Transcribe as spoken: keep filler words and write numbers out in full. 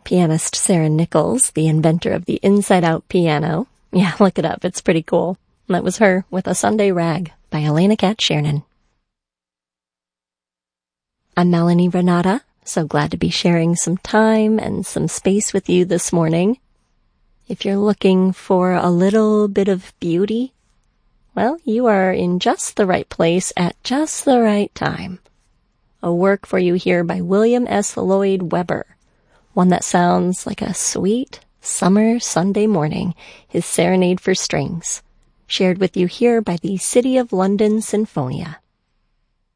Pianist Sarah Nichols, the inventor of the inside-out piano. Yeah, look it up. It's pretty cool. And that was her with A Sunday Rag by Elena Cat Shernan. I'm Melanie Renata. So glad to be sharing some time and some space with you this morning. If you're looking for a little bit of beauty, well, you are in just the right place at just the right time. A work for you here by William S. Lloyd Webber, one that sounds like a sweet summer Sunday morning, his Serenade for Strings, shared with you here by the City of London Sinfonia.